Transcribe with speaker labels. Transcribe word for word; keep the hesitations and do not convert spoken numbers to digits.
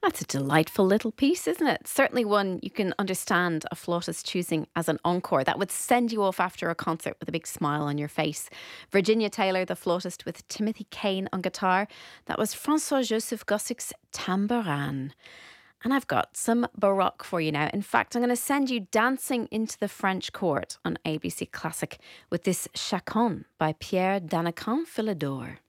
Speaker 1: That's a delightful little piece, isn't it? Certainly one you can understand a flautist choosing as an encore. That would send you off after a concert with a big smile on your face. Virginia Taylor, the flautist, with Timothy Kane on guitar. That was François-Joseph Gossic's Tambourin. And I've got some Baroque for you now. In fact, I'm going to send you dancing into the French court on A B C Classic with this Chaconne by Pierre Danican Philidor.